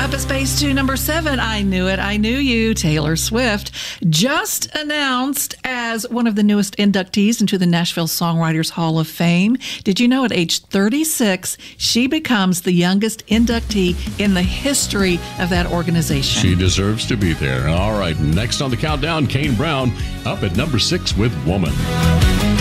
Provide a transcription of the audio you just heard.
Up a space to number 7, I Knew It, I Knew You, Taylor Swift, just announced as one of the newest inductees into the Nashville Songwriters Hall of Fame. Did you know at age 36, she becomes the youngest inductee in the history of that organization? She deserves to be there. All right, next on the countdown, Kane Brown up at number 6 with Woman.